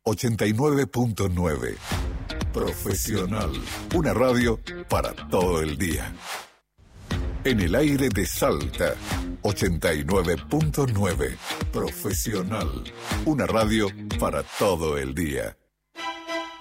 89.9. Profesional. Una radio para todo el día. En el aire de Salta, 89.9. Profesional. Una radio para todo el día.